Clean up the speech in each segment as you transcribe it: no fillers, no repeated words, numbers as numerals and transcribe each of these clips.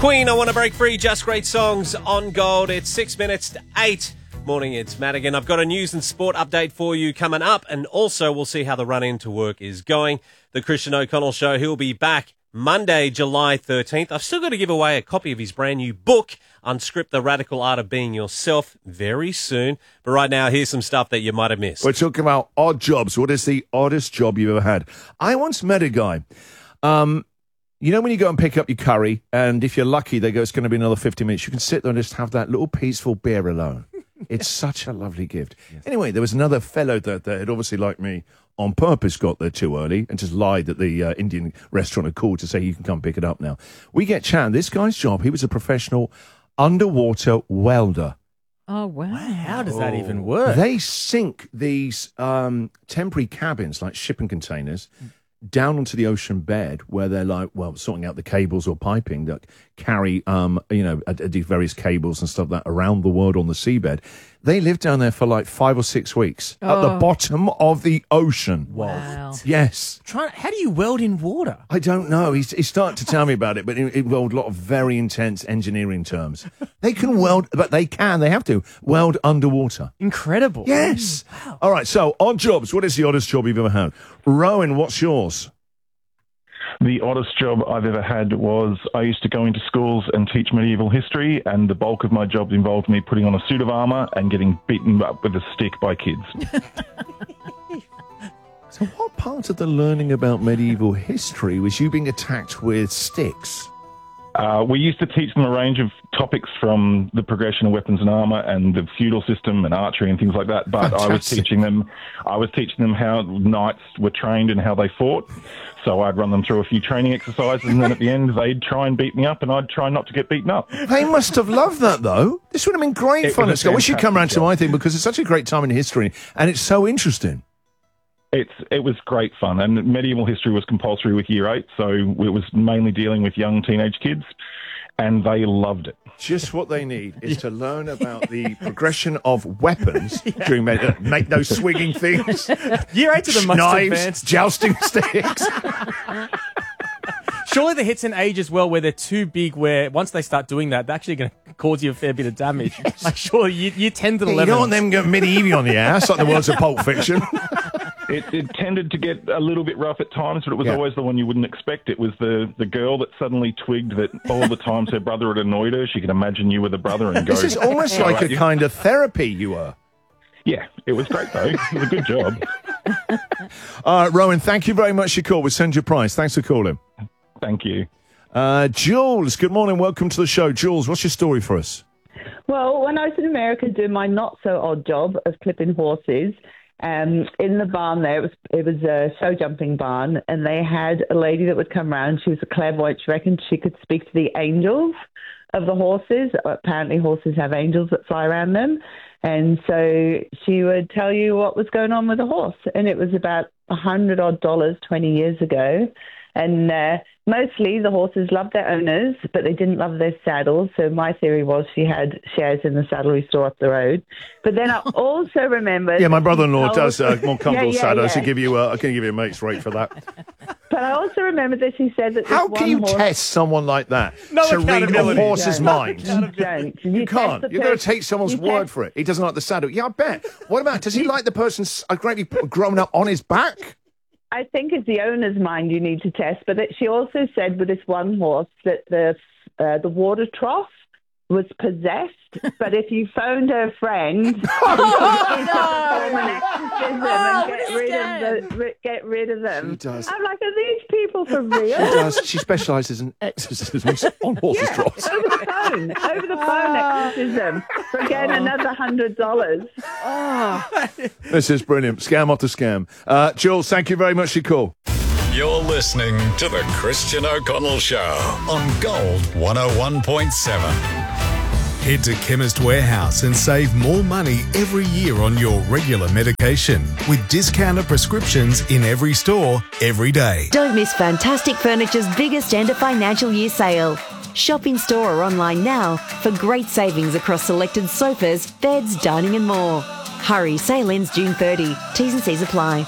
Queen, I Want to Break Free, just great songs on Gold. It's 6 minutes to 8. Morning, it's Matt again. I've got a news and sport update for you coming up, and also we'll see how the run into work is going. The Christian O'Connell Show, he'll be back Monday, July 13th. I've still got to give away a copy of his brand new book, Unscript, The Radical Art of Being Yourself, very soon. But right now, here's some stuff that you might have missed. We're talking about odd jobs. What is the oddest job you've ever had? I once met a guy. You know when you go and pick up your curry, and if you're lucky, they go, it's going to be another 50 minutes. You can sit there and just have that little peaceful beer alone. It's such a lovely gift. Yes. Anyway, there was another fellow that had obviously, like me, on purpose got there too early and just lied that the Indian restaurant had called to say you can come pick it up now. We get chatting. This guy's job, he was a professional underwater welder. Oh, wow. How does that even work? They sink these temporary cabins, like shipping containers, down onto the ocean bed where they're like, well, sorting out the cables or piping that carry, these various cables and stuff that around the world on the seabed. They live down there for like 5 or 6 weeks at the bottom of the ocean. Wow. Yes. How do you weld in water? I don't know. He started to tell me about it, but it involved a lot of very intense engineering terms. They can weld, but they have to weld underwater. Incredible. Yes. Wow. All right, so odd jobs. What is the oddest job you've ever had? Rowan, what's yours? The oddest job I've ever had was I used to go into schools and teach medieval history, and the bulk of my job involved me putting on a suit of armour and getting beaten up with a stick by kids. So what part of the learning about medieval history was you being attacked with sticks? We used to teach them a range of topics from the progression of weapons and armour and the feudal system and archery and things like that. But Fantastic. I was teaching them how knights were trained and how they fought. So I'd run them through a few training exercises, and then at the end they'd try and beat me up, and I'd try not to get beaten up. They must have loved that, though. This would have been great fun at school. We should come round to my thing because it's such a great time in history, and it's so interesting. It was great fun, and medieval history was compulsory with Year 8, so it was mainly dealing with young teenage kids, and they loved it. Just what they need is to learn about the progression of weapons during make those swinging things. Year 8 are the most knives, advanced. jousting sticks. Surely the hits an age as well where they're too big, where once they start doing that, they're actually going to cause you a fair bit of damage. Yes. Like, surely year 10 to 11. You don't want them going medieval on the ass like the words of Pulp Fiction. It tended to get a little bit rough at times, but it was always the one you wouldn't expect. It was the girl that suddenly twigged that all the times her brother had annoyed her, she could imagine you were the brother and go... This is almost like a kind of therapy you were. Yeah, it was great, though. It was a good job. All right, Rowan, thank you very much for your call. We'll send you a prize. Thanks for calling. Thank you. Jules, good morning. Welcome to the show. Jules, what's your story for us? Well, when I was in America doing my not-so-odd job of clipping horses, in the barn there, it was a show jumping barn, and they had a lady that would come around. She was a clairvoyant. She reckoned she could speak to the angels of the horses. Apparently horses have angels that fly around them. And so she would tell you what was going on with the horse. And it was about $100 20 years ago. And mostly the horses loved their owners, but they didn't love their saddles. So my theory was she had shares in the saddlery store up the road. But then I also remember... Yeah, my brother-in-law does more comfortable saddles. Yeah. I can give you a mate's rate for that. But I also remember that she said that... How can you test someone like that to read a horse's mind? You can't. You've got to take someone's word for it. He doesn't like the saddle. Yeah, I bet. What about, does he like the person greatly grown up on his back? I think it's the owner's mind you need to test, but that she also said with this one horse that the water trough was possessed, but if you phoned her friend, she could perform an exorcism and get rid of them. She does. I'm like, are these people for real? She does. She specialises in exorcisms on horses' troughs. Over the phone exorcism for again another $100. This is brilliant. Scam after scam. Jules, thank you very much for your call. You're listening to The Christian O'Connell Show on Gold 101.7. Head to Chemist Warehouse and save more money every year on your regular medication with discounted prescriptions in every store, every day. Don't miss Fantastic Furniture's biggest end of financial year sale. Shop in store or online now for great savings across selected sofas, beds, dining and more. Hurry, sale ends June 30. T's and C's apply.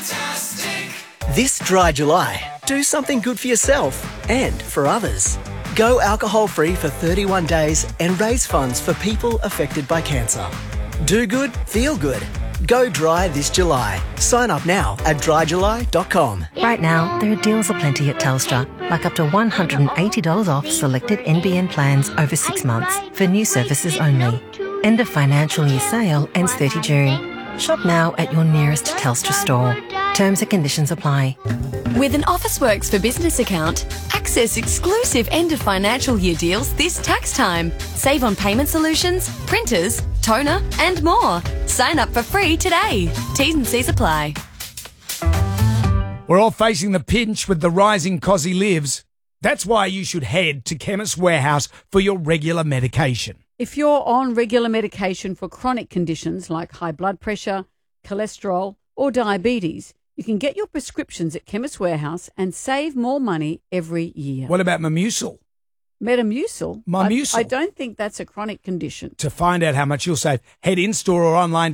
This dry July, do something good for yourself and for others. Go alcohol-free for 31 days and raise funds for people affected by cancer. Do good, feel good. Go dry this July. Sign up now at dryjuly.com. Right now, there are deals aplenty at Telstra, like up to $180 off selected NBN plans over 6 months for new services only. End of financial year sale ends 30 June. Shop now at your nearest Telstra store. Terms and conditions apply. With an Officeworks for Business account, access exclusive end of financial year deals this tax time. Save on payment solutions, printers, toner and more. Sign up for free today. T's and C's apply. We're all facing the pinch with the rising cost of lives. That's why you should head to Chemist Warehouse for your regular medication. If you're on regular medication for chronic conditions like high blood pressure, cholesterol or diabetes, you can get your prescriptions at Chemist Warehouse and save more money every year. What about Metamucil? Metamucil? Metamucil. I don't think that's a chronic condition. To find out how much you'll save, head in-store or online to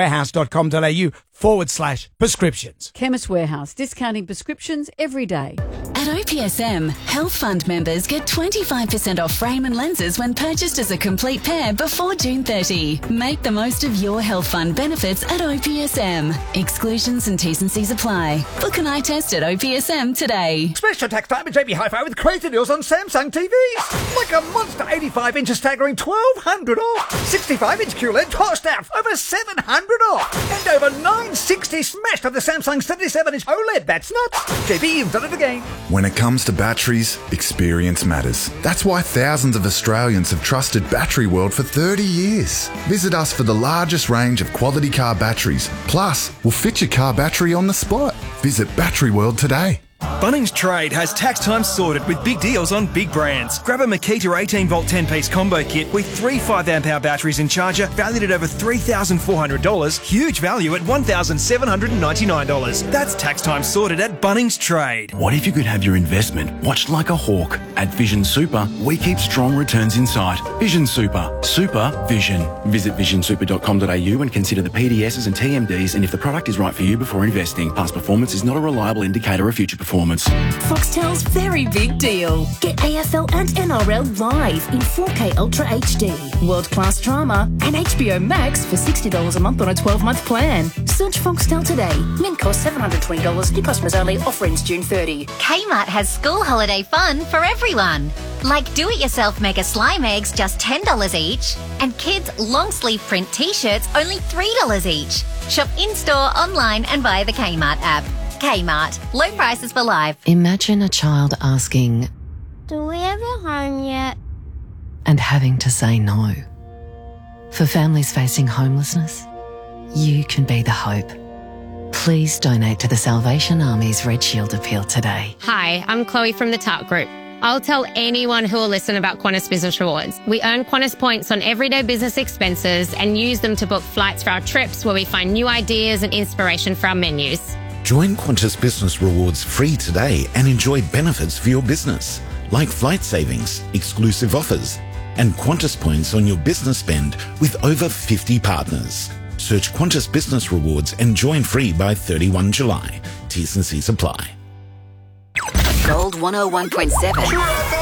chemistwarehouse.com.au/prescriptions. Chemist Warehouse, discounting prescriptions every day. At OPSM, Health Fund members get 25% off frame and lenses when purchased as a complete pair before June 30. Make the most of your Health Fund benefits at OPSM. Exclusions and T's and C's apply. Book an eye test at OPSM today. Special tax time at JB Hi-Fi with crazy deals on Samsung TVs. Like a monster 85-inch staggering $1,200 off. 65-inch QLED tossed out over $700 off. And over $960 smashed on the Samsung 77-inch OLED. That's nuts. JB, you've done it again. When it comes to batteries, experience matters. That's why thousands of Australians have trusted Battery World for 30 years. Visit us for the largest range of quality car batteries. Plus, we'll fit your car battery on the spot. Visit Battery World today. Bunnings Trade has tax time sorted with big deals on big brands. Grab a Makita 18-volt 10-piece combo kit with 3 5-amp-hour batteries and charger valued at over $3,400. Huge value at $1,799. That's tax time sorted at Bunnings Trade. What if you could have your investment watched like a hawk? At Vision Super, we keep strong returns in sight. Vision Super. Super Vision. Visit visionsuper.com.au and consider the PDSs and TMDs and if the product is right for you before investing. Past performance is not a reliable indicator of future performance. Foxtel's very big deal. Get AFL and NRL live in 4K Ultra HD. World-class drama and HBO Max for $60 a month on a 12-month plan. Search Foxtel today. Min cost $720. New customers only. Offer ends June 30. Kmart has school holiday fun for everyone. Like do-it-yourself mega slime eggs, just $10 each. And kids' long-sleeve print T-shirts, only $3 each. Shop in-store, online and via the Kmart app. Kmart. Low prices for life. Imagine a child asking, "Do we have a home yet?" and having to say no. For families facing homelessness, you can be the hope. Please donate to the Salvation Army's Red Shield Appeal today. Hi, I'm Chloe from the TART Group. I'll tell anyone who will listen about Qantas Business Rewards. We earn Qantas points on everyday business expenses and use them to book flights for our trips where we find new ideas and inspiration for our menus. Join Qantas Business Rewards free today and enjoy benefits for your business, like flight savings, exclusive offers, and Qantas points on your business spend with over 50 partners. Search Qantas Business Rewards and join free by 31 July. T's and C's apply. Gold 101.7.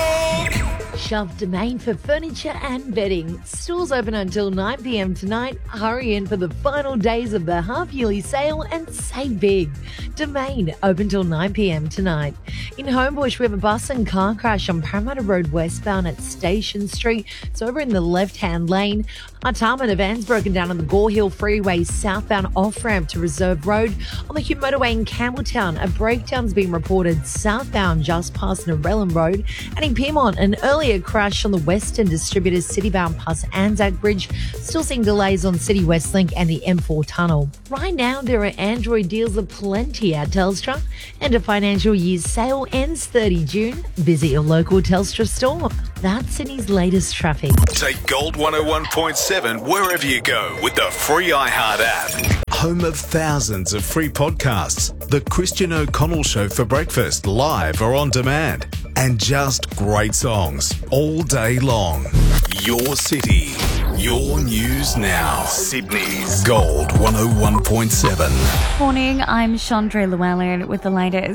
Shove Domain for furniture and bedding. Stores open until 9 p.m. tonight. Hurry in for the final days of the half-yearly sale and save big. Domain open till 9 p.m. tonight. In Homebush, we have a bus and car crash on Parramatta Road westbound at Station Street. It's over in the left-hand lane. Artarmon, a van's broken down on the Gore Hill Freeway southbound off-ramp to Reserve Road. On the Hume Motorway in Campbelltown, a breakdown's been reported southbound just past Narellan Road. And in Pyrmont, an earlier crash on the Western Distributors Citybound past Anzac Bridge. Still seeing delays on City West Link and the M4 tunnel. Right now, there are Android deals aplenty at Telstra. And a financial year's sale ends 30 June. Visit your local Telstra store. That's Sydney's latest traffic. Take Gold 101.7 wherever you go with the free iHeart app. Home of thousands of free podcasts. The Christian O'Connell Show for breakfast, live or on demand. And just great songs all day long. Your city, your news now. Sydney's Gold 101.7. Morning, I'm Chandra Llewellyn with the latest.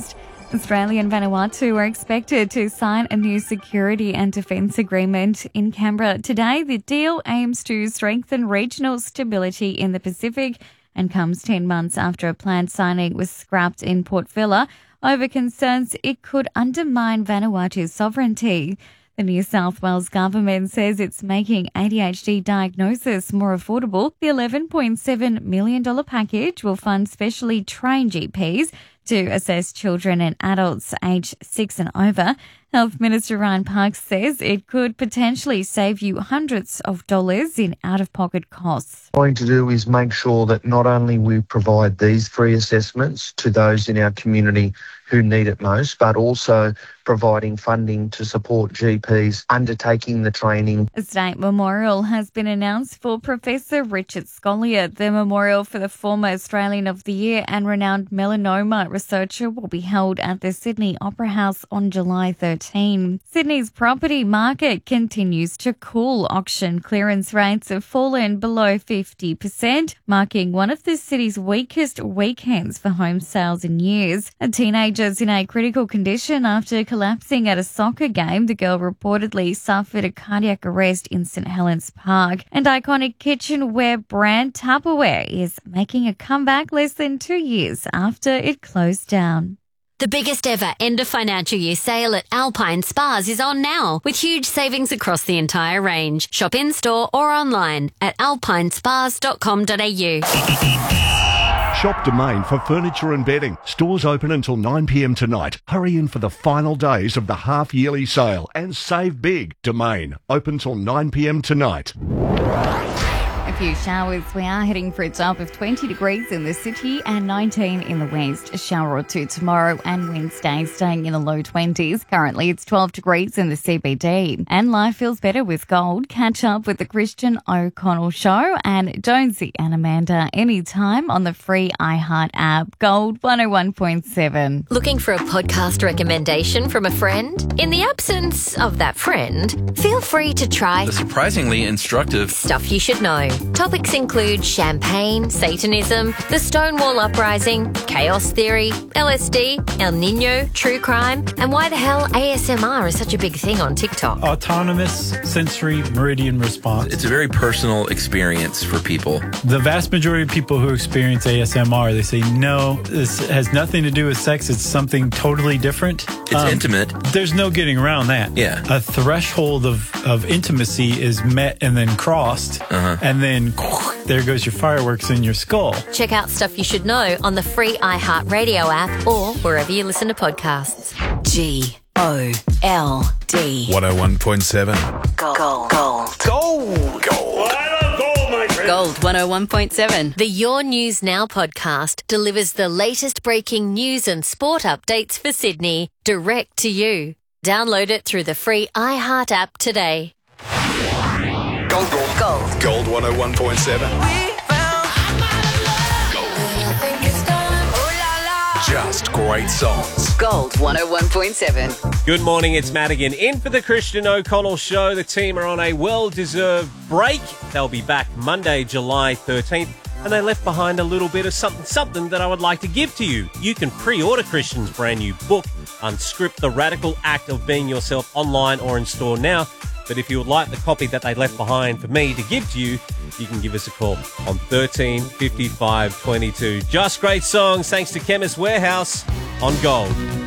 Australia and Vanuatu are expected to sign a new security and defence agreement in Canberra today. The deal aims to strengthen regional stability in the Pacific and comes 10 months after a planned signing was scrapped in Port Vila over concerns it could undermine Vanuatu's sovereignty. The New South Wales government says it's making ADHD diagnosis more affordable. The $11.7 million package will fund specially trained GPs to assess children and adults aged 6 and over. Health Minister Ryan Parks says it could potentially save you hundreds of dollars in out-of-pocket costs. What we're going to do is make sure that not only we provide these free assessments to those in our community who need it most, but also providing funding to support GPs undertaking the training. A state memorial has been announced for Professor Richard Scolyer. The memorial for the former Australian of the Year and renowned melanoma researcher will be held at the Sydney Opera House on July 13. Sydney's property market continues to cool. Auction clearance rates have fallen below 50%, marking one of the city's weakest weekends for home sales in years. A teenager is in a critical condition after collapsing at a soccer game. The girl reportedly suffered a cardiac arrest in St Helens Park. And iconic kitchenware brand Tupperware is making a comeback less than 2 years after it closed down. The biggest ever end of financial year sale at Alpine Spas is on now, with huge savings across the entire range. Shop in-store or online at alpinespas.com.au. Shop Domain for furniture and bedding. Stores open until 9 p.m. tonight. Hurry in for the final days of the half-yearly sale and save big. Domain, open till 9 p.m. tonight. A few showers. We are heading for a top of 20 degrees in the city and 19 in the west. A shower or two tomorrow and Wednesday, staying in the low 20s. Currently, it's 12 degrees in the CBD. And life feels better with gold. Catch up with the Christian O'Connell Show and Jonesy and Amanda anytime on the free iHeart app. Gold 101.7. Looking for a podcast recommendation from a friend? In the absence of that friend, feel free to try the surprisingly instructive Stuff You Should Know. Topics include champagne, Satanism, the Stonewall Uprising, chaos theory, LSD, El Nino, true crime, and why the hell ASMR is such a big thing on TikTok. Autonomous sensory meridian response. It's a very personal experience for people. The vast majority of people who experience ASMR, they say, no, this has nothing to do with sex. It's something totally different. It's intimate. There's no getting around that. Yeah. A threshold of intimacy is met and then crossed, and then there goes your fireworks in your skull. Check out Stuff You Should Know on the free iHeartRadio app or wherever you listen to podcasts. GOLD 101.7 Gold. Gold 101.7. The Your News Now podcast delivers the latest breaking news and sport updates for Sydney direct to you. Download it through the free iHeart app today. Gold 101.7. Just great songs. Gold 101.7. Good morning, it's Madigan in for the Christian O'Connell Show. The team are on a well-deserved break. They'll be back Monday, July 13th, and they left behind a little bit of something that I would like to give to you. You can pre-order Christian's brand new book, Unscript the Radical Act of Being Yourself, online or in store now. But if you would like the copy that they left behind for me to give to you, you can give us a call on 13 55 22. Just great songs, thanks to Chemist Warehouse on Gold.